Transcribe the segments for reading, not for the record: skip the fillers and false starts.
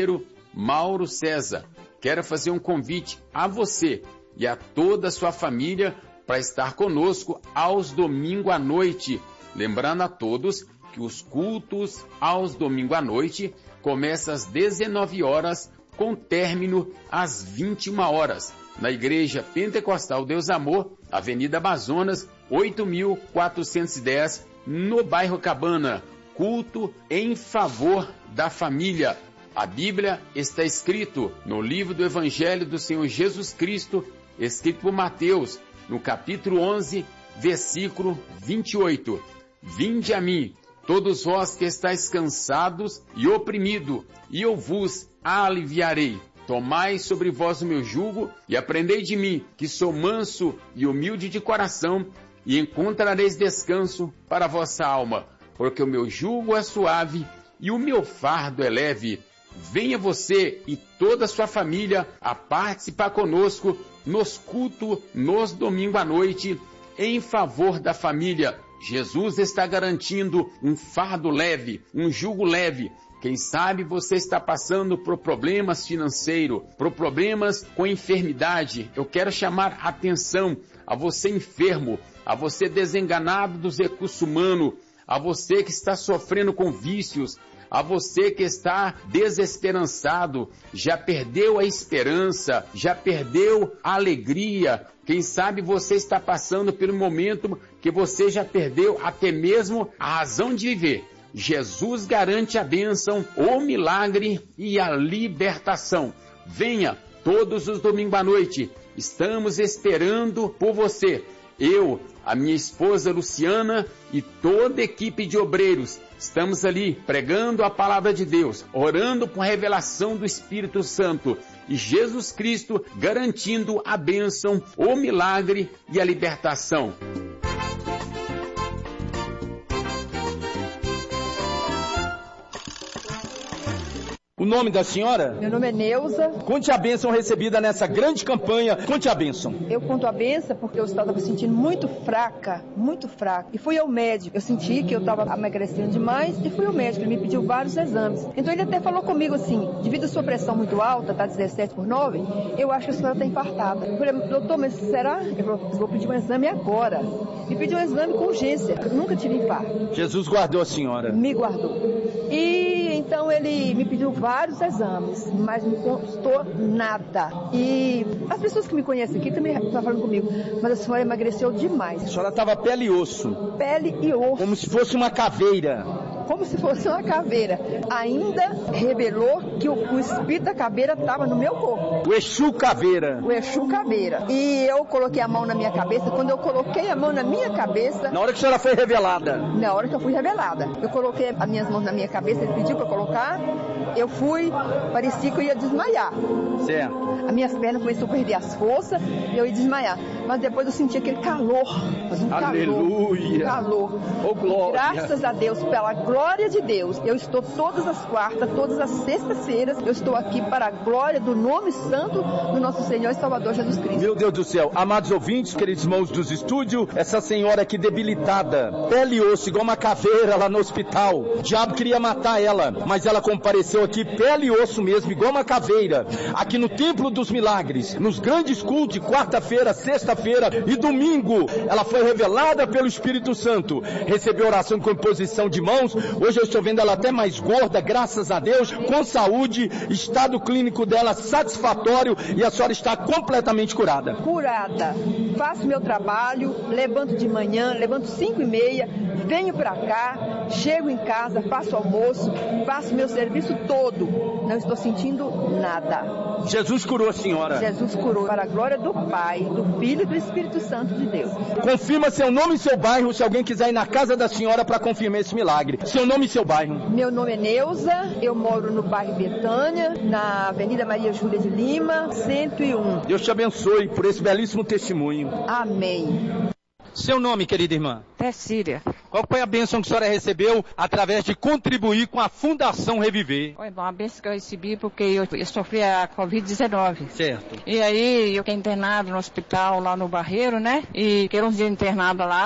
presbítero Mauro César. Quero fazer um convite a você e a toda a sua família para estar conosco aos domingos à noite. Lembrando a todos que os cultos aos domingos à noite começam às 19 horas, com término às 21 horas, na Igreja Pentecostal Deus Amor, Avenida Amazonas, 8.410, no bairro Cabana. Culto em favor da família. A Bíblia está escrito no livro do Evangelho do Senhor Jesus Cristo, escrito por Mateus, no capítulo 11, versículo 28. Vinde a mim, todos vós que estáis cansados e oprimidos, e eu vos aliviarei. Tomai sobre vós o meu jugo e aprendei de mim, que sou manso e humilde de coração, e encontrareis descanso para a vossa alma, porque o meu jugo é suave e o meu fardo é leve. Venha você e toda a sua família a participar conosco nos cultos, nos domingos à noite, em favor da família. Jesus está garantindo um fardo leve, um jugo leve. Quem sabe você está passando por problemas financeiros, por problemas com enfermidade. Eu quero chamar a atenção a você enfermo, a você desenganado dos recursos humanos, a você que está sofrendo com vícios, a você que está desesperançado, já perdeu a esperança, já perdeu a alegria. Quem sabe você está passando pelo momento que você já perdeu até mesmo a razão de viver. Jesus garante a bênção, o milagre e a libertação. Venha todos os domingos à noite. Estamos esperando por você. Eu, a minha esposa Luciana e toda a equipe de obreiros, estamos ali pregando a palavra de Deus, orando por revelação do Espírito Santo e Jesus Cristo garantindo a bênção, o milagre e a libertação. O nome da senhora? Meu nome é Neuza. Conte a bênção recebida nessa grande campanha. Conte a bênção. Eu conto a bênção porque eu estava sentindo muito fraca. E fui ao médico. Eu senti que eu estava emagrecendo demais e fui ao médico. Ele me pediu vários exames. Então ele até falou comigo assim, devido à sua pressão muito alta, tá 17/9, eu acho que a senhora está infartada. Eu falei, doutor, mas será? Ele falou, vou pedir um exame agora. Me pediu um exame com urgência. Eu nunca tive infarto. Jesus guardou a senhora. Me guardou. E então ele me pediu vários exames, mas não constou nada. E as pessoas que me conhecem aqui também estão falando comigo, mas a senhora emagreceu demais. A senhora estava pele e osso. Pele e osso. Como se fosse uma caveira. Como se fosse uma caveira. Ainda revelou que o espírito da caveira estava no meu corpo. O Exu Caveira. O Exu Caveira. E eu coloquei a mão na minha cabeça. Quando eu coloquei a mão na minha cabeça... Na hora que a senhora foi revelada. Na hora que eu fui revelada. Eu coloquei as minhas mãos na minha cabeça, ele pediu para colocar. Eu fui, parecia que eu ia desmaiar. Certo. As minhas pernas começaram a perder as forças e eu ia desmaiar. Mas depois eu senti aquele calor. Aleluia. Calor. Oh, glória. Graças a Deus, pela glória de Deus. Eu estou todas as quartas, todas as sextas-feiras, eu estou aqui para a glória do nome santo do nosso Senhor e Salvador Jesus Cristo. Meu Deus do céu. Amados ouvintes, queridos irmãos dos estúdios, essa senhora aqui debilitada, pele e osso, igual uma caveira lá no hospital. O diabo queria matar ela, mas ela compareceu aqui, pele e osso mesmo, igual uma caveira, aqui no Templo dos Milagres, nos grandes cultos de quarta-feira, sexta-feira e domingo. Ela foi revelada pelo Espírito Santo, recebeu oração com imposição de mãos. Hoje eu estou vendo ela até mais gorda, graças a Deus, com saúde, estado clínico dela satisfatório e a senhora está completamente curada. Curada. Faço meu trabalho, levanto de manhã, levanto 5:30, venho para cá, chego em casa, faço almoço, faço meu serviço todo. Não estou sentindo nada. Jesus curou a senhora. Jesus curou, para a glória do Pai, do Filho e do Espírito Santo de Deus. Confirma seu nome e seu bairro, se alguém quiser ir na casa da senhora para confirmar esse milagre. Seu nome e seu bairro. Meu nome é Neuza, eu moro no bairro Betânia, na Avenida Maria Júlia de Lima, 101. Deus te abençoe por esse belíssimo testemunho. Amém. Seu nome, querida irmã? Tecília. Qual foi a bênção que a senhora recebeu através de contribuir com a Fundação Reviver? Foi bom, a bênção que eu recebi porque eu sofri a Covid-19. Certo. E aí eu fiquei internado no hospital lá no Barreiro, né? E fiquei uns dias internada lá.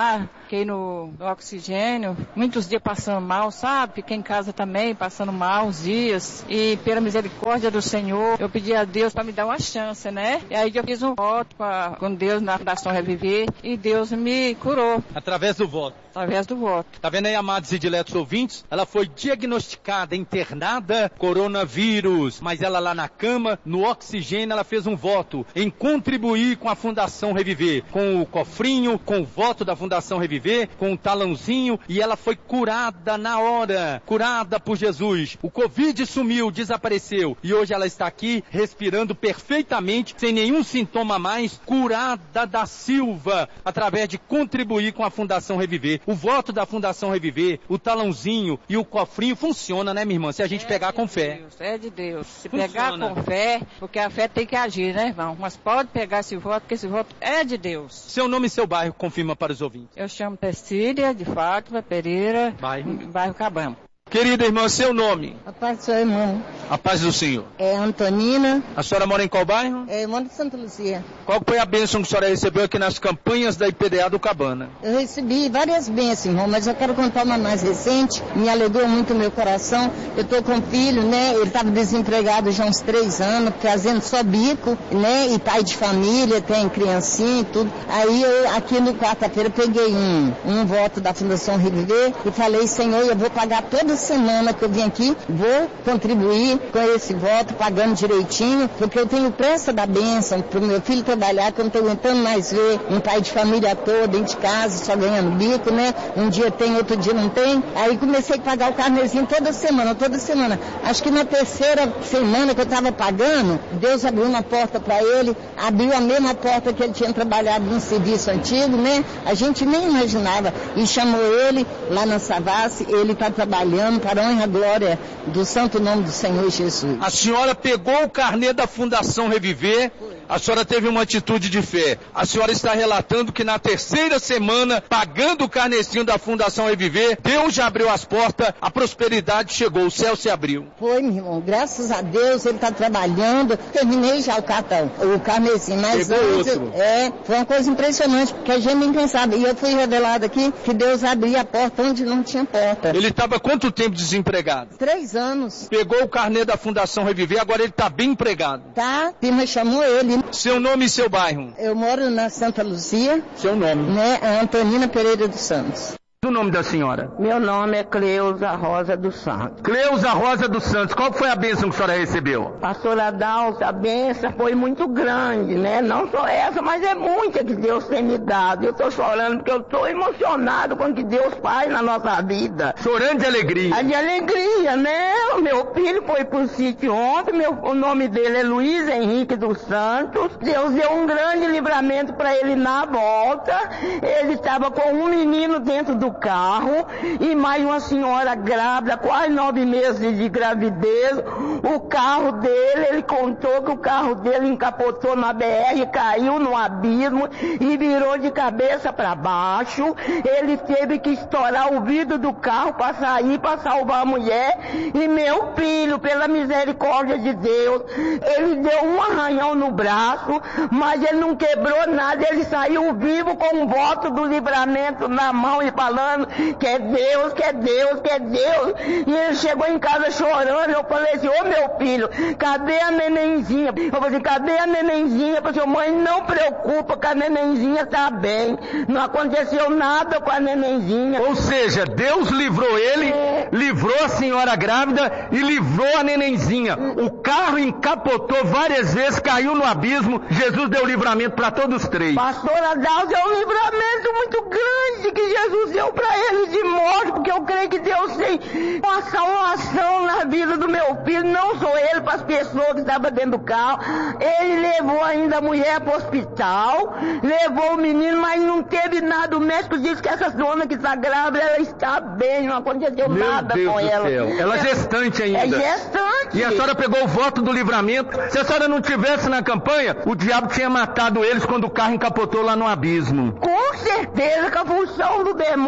fiquei no oxigênio, muitos dias passando mal, sabe? Fiquei em casa também, passando mal uns dias. E pela misericórdia do Senhor, eu pedi a Deus para me dar uma chance, né? E aí eu fiz um voto com Deus na Fundação Reviver e Deus me curou. Através do voto. Através do voto. Tá vendo aí, amados e diletos ouvintes? Ela foi diagnosticada, internada, coronavírus, mas ela lá na cama, no oxigênio, ela fez um voto em contribuir com a Fundação Reviver, com o cofrinho, com o voto da Fundação Reviver, com o talãozinho, e ela foi curada na hora, curada por Jesus. O Covid sumiu, desapareceu, e hoje ela está aqui respirando perfeitamente, sem nenhum sintoma a mais, curada da Silva, através de contribuir com a Fundação Reviver. O voto da Fundação Reviver, o talãozinho e o cofrinho funciona, né, minha irmã? Se a gente pegar com fé. É de Deus. Se Funciona. pegar com fé, porque a fé tem que agir, né, irmão? Mas pode pegar esse voto, porque esse voto é de Deus. Seu nome e seu bairro, confirma para os ouvintes. Eu chamo Testília de Fátima Pereira, bairro Cabamo. Querida irmã, seu nome? A paz do seu irmão. A paz do Senhor. É Antonina. A senhora mora em qual bairro? Eu moro em Santa Luzia. Qual foi a bênção que a senhora recebeu aqui nas campanhas da IPDA do Cabana? Eu recebi várias bênçãos, irmão, mas eu quero contar uma mais recente. Me alegrou muito o meu coração. Eu tô com um filho, né? Ele estava desempregado já há uns 3 anos, fazendo só bico, né? E pai de família, tem criancinha e tudo. Aí eu, aqui no quarta-feira, peguei um voto da Fundação Reviver e falei, Senhor, eu vou pagar toda semana que eu vim aqui, vou contribuir com esse voto, pagando direitinho, porque eu tenho pressa da bênção pro meu filho trabalhar, que eu não estou aguentando mais ver um pai de família todo dentro de casa, só ganhando bico, né? Um dia tem, outro dia não tem. Aí comecei a pagar o carnezinho toda semana. Acho que na 3ª semana que eu estava pagando, Deus abriu uma porta para ele, abriu a mesma porta que ele tinha trabalhado num serviço antigo, né? A gente nem imaginava. E chamou ele lá na Savassi, ele está trabalhando para a honra e a glória do santo nome do Senhor Jesus. A senhora pegou o carnê da Fundação Reviver, a senhora teve uma atitude de fé. A senhora está relatando que na 3ª semana, pagando o carnezinho da Fundação Reviver, Deus já abriu as portas, a prosperidade chegou, o céu se abriu. Foi, meu irmão, graças a Deus, ele está trabalhando, terminei já o carnezinho, mas antes, foi uma coisa impressionante, porque a gente nem pensava, e eu fui revelado aqui que Deus abria a porta onde não tinha porta. Ele estava quanto tempo desempregado? 3 anos. Pegou o carnê da Fundação Reviver, agora ele está bem empregado. Tá, a firma chamou ele. Seu nome e seu bairro? Eu moro na Santa Luzia. Seu nome? Né, a Antonina Pereira dos Santos. O nome da senhora? Meu nome é Cleusa Rosa dos Santos. Cleusa Rosa dos Santos, qual foi a bênção que a senhora recebeu? Pastora Dalsa, a bênção foi muito grande, né? Não só essa, mas é muita que Deus tem me dado. Eu estou chorando porque eu estou emocionado com o que Deus faz na nossa vida. Chorando de alegria. De alegria, né? O meu filho foi pro sítio ontem, o nome dele é Luiz Henrique dos Santos. Deus deu um grande livramento para ele na volta. Ele estava com um menino dentro do carro e mais uma senhora grávida, quase 9 meses de gravidez. O carro dele, ele contou que o carro dele encapotou na BR, caiu no abismo e virou de cabeça para baixo. Ele teve que estourar o vidro do carro para sair, para salvar a mulher. E meu filho, pela misericórdia de Deus, ele deu um arranhão no braço, mas ele não quebrou nada. Ele saiu vivo com um voto do livramento na mão e falando que é Deus, que é Deus, que é Deus. E ele chegou em casa chorando. Eu falei assim, ô meu filho, cadê a nenenzinha? Eu falei assim, cadê a nenenzinha? Eu falei assim, mãe, não preocupa que a nenenzinha está bem. Não aconteceu nada com a nenenzinha. Ou seja, Deus livrou ele, livrou a senhora grávida e livrou a nenenzinha. O carro encapotou várias vezes, caiu no abismo. Jesus deu livramento para todos os 3. Pastora Dalsa, é um livramento muito grande que Jesus deu para ele de morte, porque eu creio que Deus tem uma salvação na vida do meu filho, não só ele, para as pessoas que estavam dentro do carro. Ele levou ainda a mulher para o hospital, levou o menino, mas não teve nada. O médico disse que essa dona que está grávida, ela está bem, não aconteceu nada com ela. Ela é gestante ainda. É gestante. E a senhora pegou o voto do livramento. Se a senhora não tivesse na campanha, o diabo tinha matado eles quando o carro encapotou lá no abismo. Com certeza que a função do demônio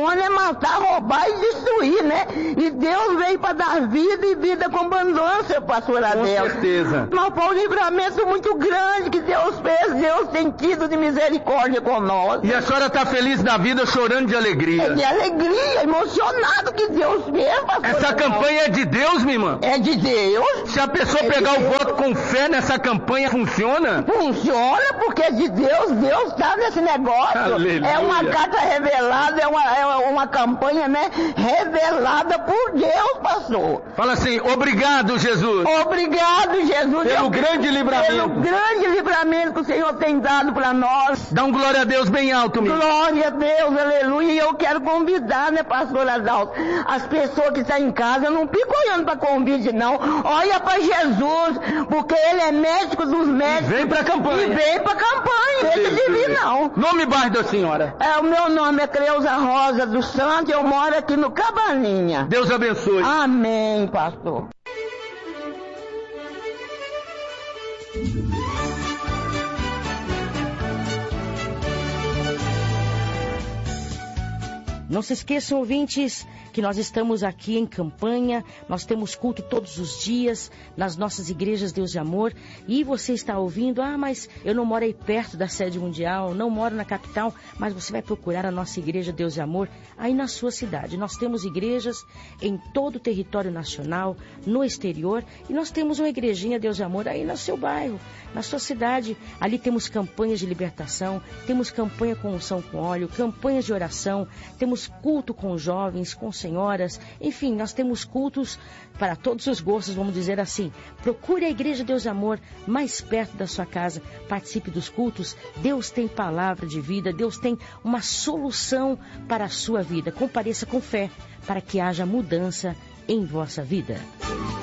demônio é matar, roubar e destruir, né? E Deus veio para dar vida e vida com abundância, pastor Adel. Com certeza. Mas foi um livramento muito grande que Deus fez. Deus tem tido de misericórdia com nós. E a senhora está feliz da vida, chorando de alegria. É de alegria, emocionado que Deus fez, pastor. Essa campanha é de Deus, minha irmã? É de Deus. Se a pessoa pegar o voto com fé nessa campanha, funciona? Funciona porque é de Deus. Deus está nesse negócio. Aleluia. É uma carta revelada, é uma campanha, né? Revelada por Deus, pastor. Fala assim, obrigado, Jesus. Obrigado, Jesus. Pelo grande livramento. Pelo grande livramento que o Senhor tem dado para nós. Dá um glória a Deus bem alto, minha. Glória a Deus, aleluia. E eu quero convidar, né, pastor Adalto, as pessoas que estão em casa, não fica olhando para convite, não. Olha para Jesus, porque Ele é médico dos médicos. Vem para a campanha. E vem para a campanha, deixa de vir, não. Nome e bairro da senhora? O meu nome é Creuza Rosa dos Santos, eu moro aqui no Cabaninha. Deus abençoe. Amém, pastor. Não se esqueçam, ouvintes, que nós estamos aqui em campanha, nós temos culto todos os dias nas nossas igrejas Deus de Amor, e você está ouvindo, mas eu não moro aí perto da sede mundial, não moro na capital, mas você vai procurar a nossa igreja Deus de Amor aí na sua cidade. Nós temos igrejas em todo o território nacional, no exterior, e nós temos uma igrejinha Deus de Amor aí no seu bairro, na sua cidade. Ali temos campanhas de libertação, temos campanha com unção com óleo, campanhas de oração, temos culto com jovens, com senhoras, enfim, nós temos cultos para todos os gostos, vamos dizer assim. Procure a Igreja Deus de Amor mais perto da sua casa, participe dos cultos. Deus tem palavra de vida, Deus tem uma solução para a sua vida. Compareça com fé para que haja mudança em vossa vida.